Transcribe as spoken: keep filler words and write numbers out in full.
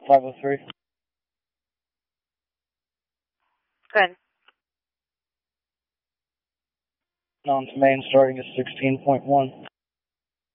five oh three. Good. On to main starting at sixteen point one.